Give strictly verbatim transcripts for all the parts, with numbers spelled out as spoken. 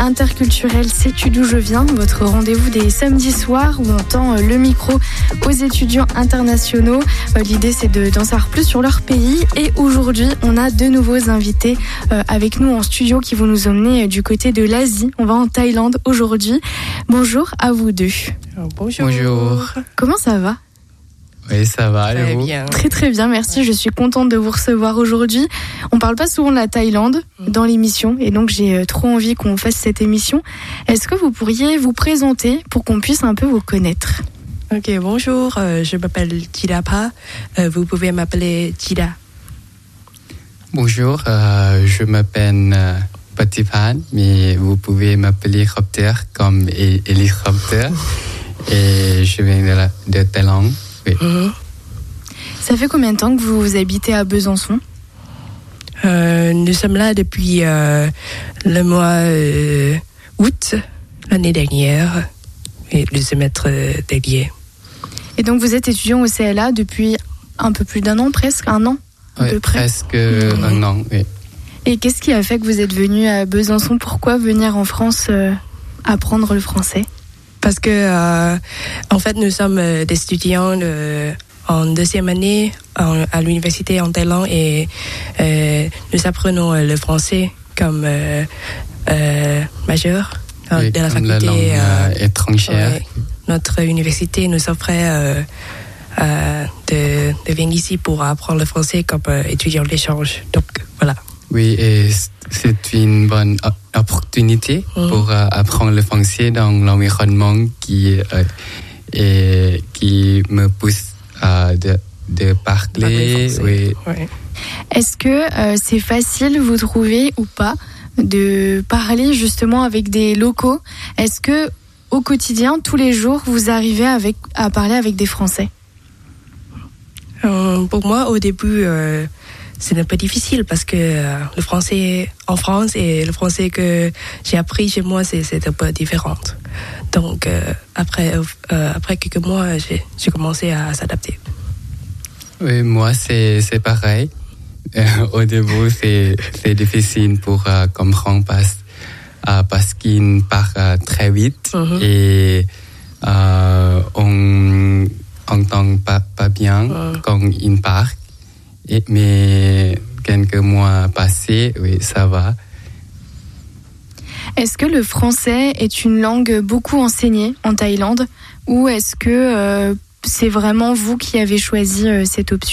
interculturel Sais-tu d'où je viens, votre rendez-vous des samedis soirs où on tend le micro aux étudiants internationaux. L'idée c'est de, d'en savoir plus sur leur pays et aujourd'hui on a de nouveaux invités avec nous en studio qui vont nous emmener du côté de l'Asie. On va en Thaïlande aujourd'hui. Bonjour à vous deux. Bonjour. Bonjour. Comment ça va ? Oui, ça va, Très et vous ? bien. Très très bien, merci. Je suis contente de vous recevoir aujourd'hui. On parle pas souvent de la Thaïlande dans l'émission et donc j'ai trop envie qu'on fasse cette émission. Est-ce que vous pourriez vous présenter pour qu'on puisse un peu vous connaître ? Ok, bonjour, euh, je m'appelle Chidapa. Euh, vous pouvez m'appeler Chida. Bonjour, euh, je m'appelle euh, Patipan, mais vous pouvez m'appeler Copter comme hélicoptère. Et je viens de, la, de Thaïlande. Oui. Mm-hmm. Ça fait combien de temps que vous habitez à Besançon ? Euh, nous sommes là depuis euh, le mois euh, août l'année dernière et le semestre dernier. Et donc vous êtes étudiant au C L A depuis un peu plus d'un an, presque un an à Oui, peu près. presque mm-hmm. un an, oui. Et qu'est-ce qui a fait que vous êtes venu à Besançon ? Pourquoi venir en France euh, apprendre le français ? Parce que, euh, en fait, nous sommes des étudiants euh, en deuxième année en, à l'université en Thaïlande et euh, nous apprenons le français comme euh, euh, majeur Oui, de la comme faculté la langue euh, étrangère. Ouais. Notre université nous offrait euh, euh, de, de venir ici pour apprendre le français comme euh, étudiant d'échange. Donc, voilà. Oui, et c'est une bonne opportunité mmh. pour euh, apprendre le français dans l'environnement qui, euh, et, qui me pousse à de, de parler. Oui. Ouais. Est-ce que euh, c'est facile, vous trouvez, ou pas, de parler justement avec des locaux ? Est-ce que au quotidien, tous les jours, vous arrivez avec, à parler avec des Français ? euh, Pour moi, au début... Euh, c'est un peu difficile parce que euh, le français en France et le français que j'ai appris chez moi, c'est, c'est un peu différent. Donc, euh, après, euh, après quelques mois, j'ai, j'ai commencé à s'adapter. Oui, moi, c'est, c'est pareil. Euh, au début, c'est, c'est difficile pour euh, comprendre parce, euh, parce qu'il parle euh, très vite mm-hmm. et euh, on n'entend pas, pas bien mm. quand il parle. Et, mais quelques mois passés, oui, ça va. Est-ce que le français est une langue beaucoup enseignée en Thaïlande ou est-ce que euh, c'est vraiment vous qui avez choisi euh, cette option ?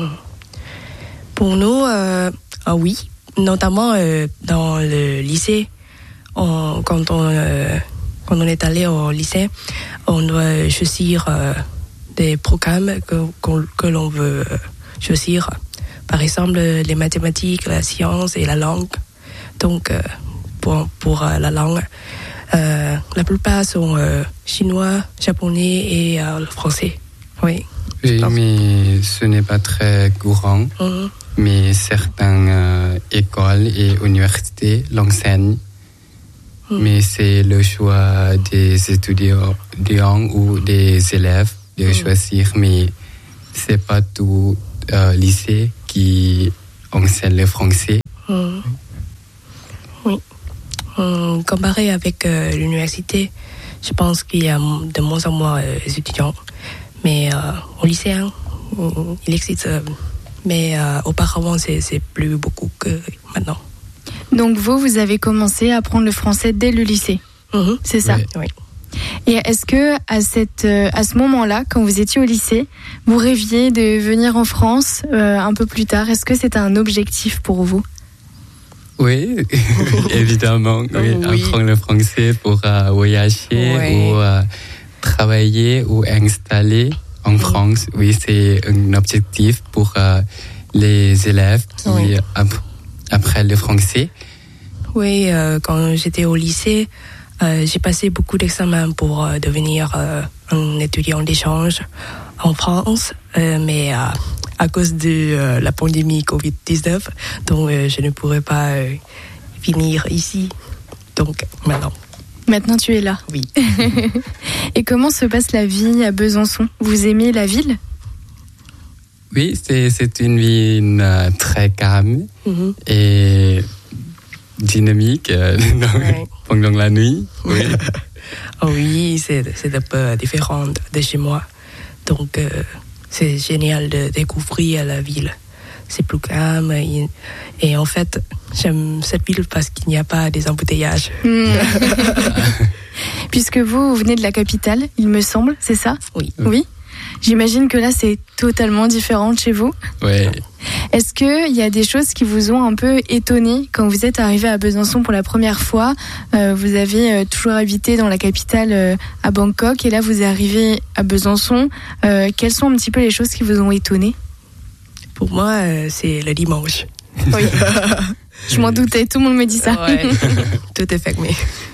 Pour nous, euh, ah oui, notamment euh, dans le lycée. On, quand, on, euh, quand on est allé au lycée, on doit choisir euh, des programmes que, que l'on veut choisir, par exemple les mathématiques, la science et la langue. Donc euh, pour, pour euh, la langue, euh, la plupart sont euh, chinois, japonais et euh, français. Oui, oui mais ce n'est pas très courant. Mm-hmm. Mais certaines euh, écoles et universités l'enseignent. Mm. Mais c'est le choix des étudiants ou des élèves de mm. choisir, mais c'est pas tout Euh, lycée qui enseigne le français. Mmh. Oui. Mmh, comparé avec euh, l'université, je pense qu'il y a de moins en moins d'étudiants. Euh, mais euh, au lycée, hein, il existe. Euh, mais euh, auparavant, c'est, c'est plus beaucoup que maintenant. Donc vous, vous avez commencé à apprendre le français dès le lycée. Mmh. C'est ça ? Oui. Oui. Et est-ce que à cette à ce moment-là, quand vous étiez au lycée, vous rêviez de venir en France euh, un peu plus tard ? Est-ce que c'était un objectif pour vous ? Oui, évidemment. Oui, oui. Apprendre le français pour euh, voyager oui. ou euh, travailler ou installer en oui. France. Oui, c'est un objectif pour euh, les élèves qui oui. app- apprennent le français. Oui, euh, quand j'étais au lycée. Euh, j'ai passé beaucoup d'examens pour euh, devenir euh, un étudiant d'échange en France, euh, mais euh, à cause de euh, la pandémie covid dix-neuf, donc euh, je ne pourrais pas euh, venir ici. Donc maintenant. Maintenant tu es là. Oui. Et comment se passe la vie à Besançon ? Vous aimez la ville ? Oui, c'est, c'est une ville euh, très calme mm-hmm. et dynamique euh, dans, ouais. pendant la nuit. Oui, oh oui, c'est, c'est un peu différent de chez moi. Donc, euh, c'est génial de découvrir la ville. C'est plus calme. Et, et en fait, j'aime cette ville parce qu'il n'y a pas des embouteillages. Mmh. Puisque vous, vous venez de la capitale, il me semble, c'est ça ? Oui. Oui. J'imagine que là, c'est totalement différent de chez vous. Oui. Est-ce qu'il y a des choses qui vous ont un peu étonné quand vous êtes arrivé à Besançon pour la première fois ? euh, Vous avez euh, toujours habité dans la capitale euh, à Bangkok et là, vous arrivez à Besançon. Euh, quelles sont un petit peu les choses qui vous ont étonné ? Pour moi, euh, c'est le dimanche. Oui. Je m'en doutais, tout le monde me dit ça. Ouais. Tout est fermé.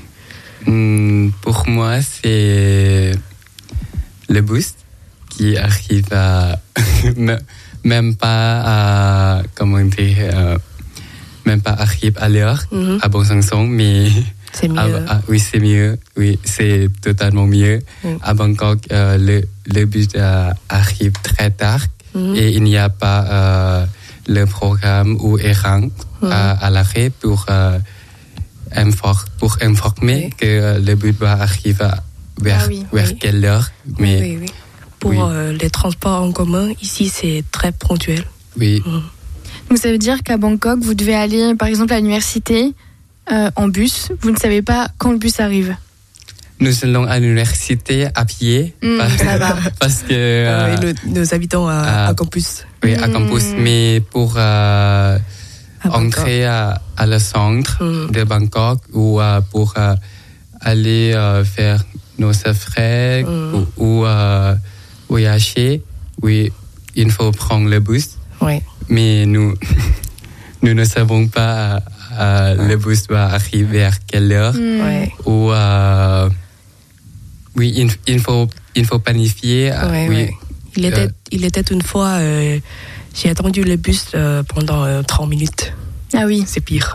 Mmh, pour moi, c'est le bus qui arrive à même pas à comment dire euh, même pas arrive à l'heure mm-hmm. à Besançon, mais c'est mieux. À, à, oui, c'est mieux. Oui, c'est totalement mieux. Mm. À Bangkok, euh, le le bus euh, arrive très tard mm-hmm. et il n'y a pas euh, le programme ou errant mm-hmm. à, à l'arrêt pour euh, infor- pour informer oui. que le bus va arriver vers ah oui, vers oui. quelle heure. Mais oui, oui, oui. Pour oui. euh, les transports en commun, ici, c'est très ponctuel. Oui. Mmh. Donc, ça veut dire qu'à Bangkok, vous devez aller, par exemple, à l'université euh, en bus. Vous ne savez pas quand le bus arrive. Nous allons à l'université à pied. Mmh, parce, ça va. Parce que... Euh, oui, nous, nous habitons à, à, à campus. Oui, à mmh. campus. Mais pour euh, entrer à, à le centre mmh. de Bangkok ou euh, pour euh, aller euh, faire nos frais mmh. ou... ou euh, voyager, oui, il faut prendre le bus. Oui. Mais nous, nous ne savons pas euh, le bus va arriver à quelle heure. Mm. Oui. Ou, euh, oui, il, il, faut, il faut planifier. Oui, oui. Oui. Il, était, euh, il était une fois, euh, j'ai attendu le bus euh, pendant euh, trente minutes. Ah oui. C'est pire.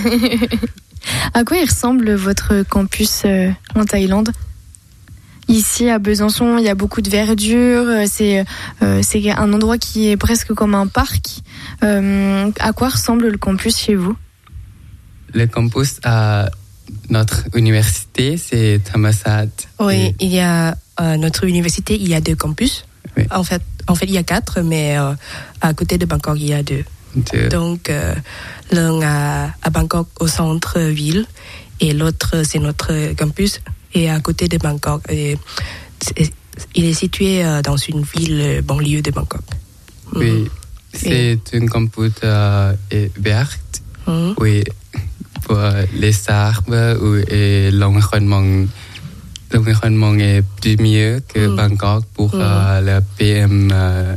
À quoi il ressemble votre campus euh, en Thaïlande ? Ici, à Besançon, il y a beaucoup de verdure. C'est, euh, c'est un endroit qui est presque comme un parc. Euh, à quoi ressemble le campus chez vous ? Le campus à notre université, c'est Thammasat. Oui, il y a euh, notre université, il y a deux campus. Oui. En fait, en fait, il y a quatre, mais euh, à côté de Bangkok, il y a deux. deux. Donc, euh, l'un à, à Bangkok, au centre-ville, et l'autre, c'est notre campus. Et à côté de Bangkok, et il est situé dans une ville banlieue de Bangkok. Oui, c'est et... une campus euh, verte. Mm. Oui, pour les arbres et l'environnement, l'environnement est plus mieux que mm. Bangkok pour mm. euh, la P M. Euh...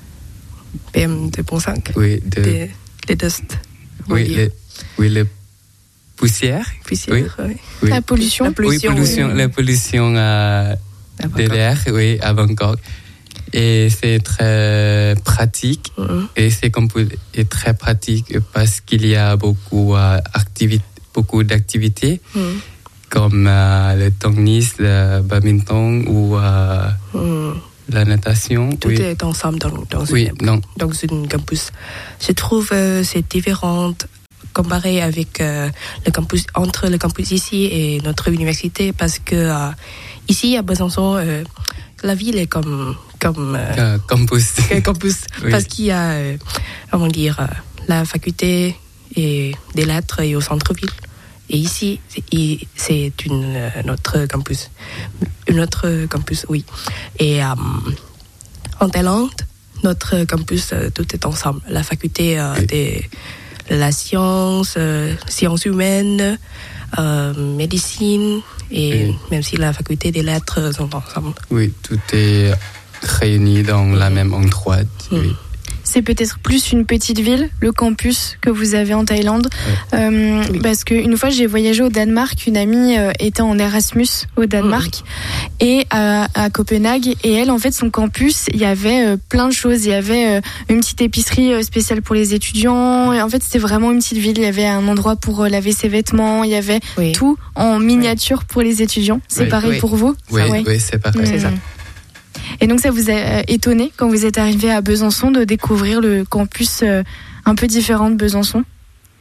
P M deux virgule cinq. Oui, de... les, les dust. Oui, les, oui, le poussière. Poussière, oui. Oui. Oui. La pollution. La pollution, oui, pollution oui. La pollution euh, de l'air, oui, à Bangkok. Et c'est très pratique. Mm-hmm. Et c'est est très pratique parce qu'il y a beaucoup, euh, activi- beaucoup d'activités, mm-hmm. comme euh, le tennis, le badminton ou euh, mm. la natation. Tout oui. est ensemble dans, dans, oui, une, non. dans une campus. Je trouve que euh, c'est différent comparé avec euh, le campus, entre le campus ici et notre université, parce que euh, ici à Besançon, euh, la ville est comme comme euh, euh, campus, campus oui. Parce qu'il y a euh, comment dire euh, la faculté et des lettres et au centre-ville. Et ici, c'est, c'est une euh, notre campus, une autre campus, oui. Et euh, en Thaïlande, notre campus, euh, tout est ensemble. La faculté euh, oui. des la science, euh, sciences humaines, euh, médecine, et oui. même si la faculté des lettres sont ensemble. Oui, tout est réuni dans mmh. la même endroit. Mmh. Oui. C'est peut-être plus une petite ville, le campus que vous avez en Thaïlande. Ouais. Euh, oui. Parce qu'une fois, j'ai voyagé au Danemark. Une amie euh, était en Erasmus au Danemark mmh. et à, à Copenhague. Et elle, en fait, son campus, il y avait euh, plein de choses. Il y avait euh, une petite épicerie euh, spéciale pour les étudiants. Et en fait, c'était vraiment une petite ville. Il y avait un endroit pour euh, laver ses vêtements. Il y avait oui. tout en miniature oui. pour les étudiants. C'est oui. pareil oui. pour vous? Oui, oui. oui, c'est pareil. Mmh. C'est ça. Et donc ça vous a étonné quand vous êtes arrivé à Besançon de découvrir le campus un peu différent de Besançon?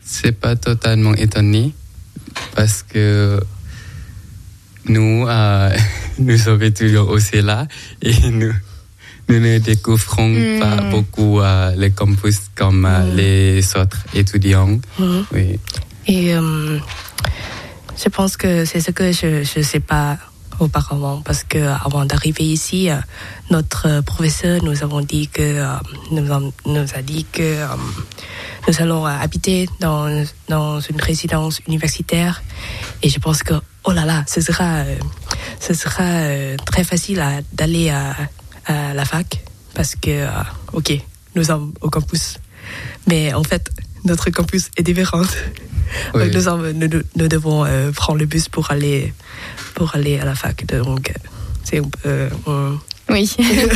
c'est pas totalement étonné parce que nous, euh, nous sommes toujours aussi là et nous, nous ne découvrons mmh. pas beaucoup euh, les campus comme euh, mmh. les autres étudiants. Mmh. Oui. Et euh, je pense que c'est ce que je ne sais pas auparavant, parce qu'avant d'arriver ici, euh, notre professeur nous avons dit que euh, nous, a, nous a dit que euh, nous allons euh, habiter dans dans une résidence universitaire, et je pense que oh là là, ce sera euh, ce sera euh, très facile à, d'aller à, à la fac, parce que euh, ok, nous sommes au campus, mais en fait notre campus est différent. Oui. Nous, sommes, nous, nous devons euh, prendre le bus pour aller pour aller à la fac, donc c'est un peu. Euh, oui.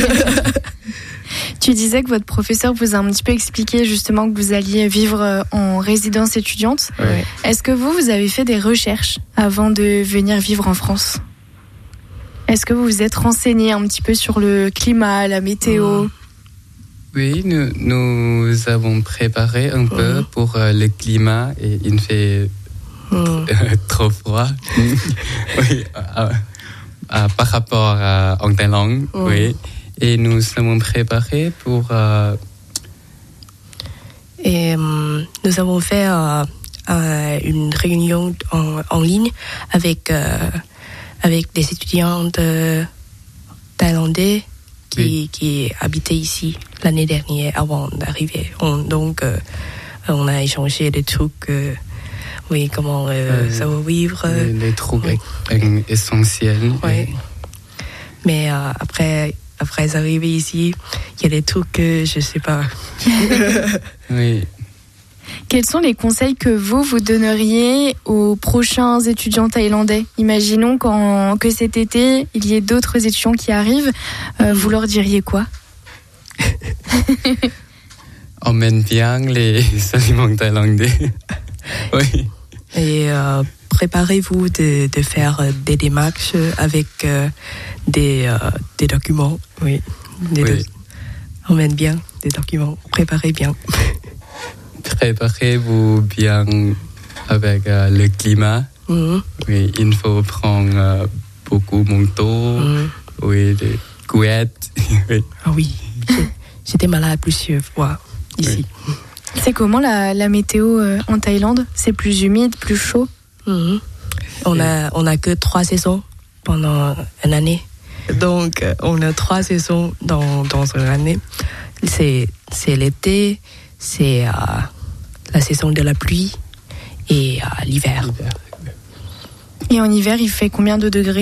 Tu disais que votre professeur vous a un petit peu expliqué justement que vous alliez vivre en résidence étudiante. Oui. Est-ce que vous, vous avez fait des recherches avant de venir vivre en France ? Est-ce que vous vous êtes renseigné un petit peu sur le climat, la météo ? Mmh. Oui, nous, nous avons préparé un mmh. peu pour euh, le climat et il fait mmh. euh, trop froid. Oui, euh, euh, par rapport à en Thaïlande, mmh. oui. Et nous sommes préparés pour. Euh... Et euh, nous avons fait euh, euh, une réunion en, en ligne avec euh, avec des étudiants de thaïlandais qui oui. qui habitaient ici l'année dernière avant d'arriver. On, donc euh, on a échangé des trucs. Euh, oui, comment euh, euh, ça va vivre. Les, les trucs oui. essentiels. Oui. Et... Mais euh, après. Après arriver ici, il y a des trucs que je ne sais pas. Oui. Quels sont les conseils que vous, vous donneriez aux prochains étudiants thaïlandais ? Imaginons qu'en, que cet été, il y ait d'autres étudiants qui arrivent. Euh, vous leur diriez quoi ? Emmène bien les aliments thaïlandais. Oui. Et euh, préparez-vous de, de faire des démarches avec euh, des, euh, des documents. Oui. Des oui. Do- Emmène bien des documents. Préparez bien. Préparez-vous bien avec euh, le climat. Mm-hmm. Oui, il faut prendre euh, beaucoup de manteaux. Mm-hmm. Oui, des couettes. Oui. Ah oui. J'étais malade plusieurs fois ici. Oui. C'est comment la, la météo euh, en Thaïlande ? C'est plus humide, plus chaud ? Mm-hmm. On a on a que trois saisons pendant une année. Donc on a trois saisons dans dans une année. C'est c'est l'été, c'est euh, la saison de la pluie et euh, l'hiver. l'hiver. Et en hiver, il fait combien de degrés ?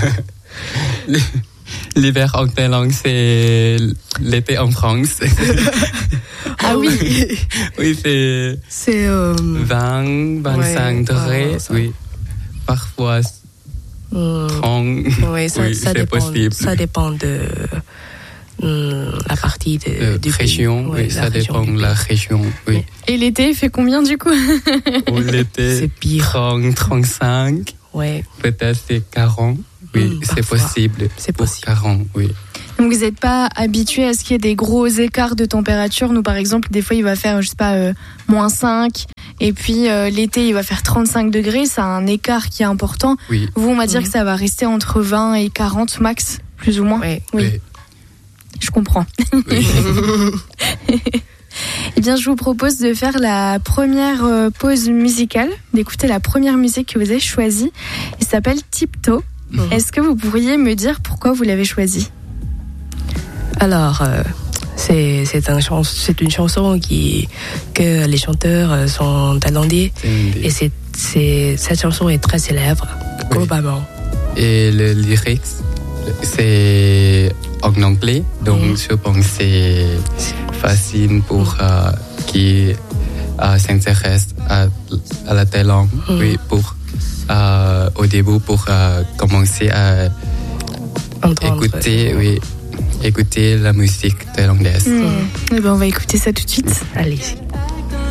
L'hiver en Thaïlande, c'est l'été en France. Ah oui. Oui, c'est, c'est euh... vingt, vingt-cinq ouais, degrés. Ah, oui. Parfois mmh. trente. Oui, ça, oui, ça c'est dépend, possible. Ça dépend de euh, la partie de, euh, du région. pays. Oui, ça dépend de la région. Oui. Et l'été, il fait combien du coup ? Ou l'été, c'est pire. trente, trente-cinq. Ouais. Peut-être c'est quarante. Oui, mmh, c'est possible. C'est pour possible. quarante, oui. Donc vous n'êtes pas habitué à ce qu'il y ait des gros écarts de température. Nous, par exemple, des fois, il va faire, je sais pas, euh, moins cinq. Et puis euh, l'été, il va faire trente-cinq degrés. C'est un écart qui est important. Oui. Vous, on va dire mmh. que ça va rester entre vingt et quarante max, plus ou moins. Oui. Oui. oui. Je comprends. Oui. Eh bien, je vous propose de faire la première euh, pause musicale, d'écouter la première musique que vous avez choisie. Elle s'appelle Tiptoe. Mmh. Est-ce que vous pourriez me dire pourquoi vous l'avez choisie ? Alors, euh, c'est, c'est, un chans- c'est une chanson qui, que les chanteurs sont thaïlandais. Mmh. Et c'est, c'est, cette chanson est très célèbre, oui. globalement. Et le lyrics, c'est en anglais. Donc, mmh. je pense que c'est facile pour euh, qui euh, s'intéresse à, à la Thaïlande. Mmh. Oui, pour... Euh, au début pour euh, commencer à Entendre, écouter, oui, écouter la musique thaïlandaise. Mmh. Eh ben, on va écouter ça tout de suite. Allez-y.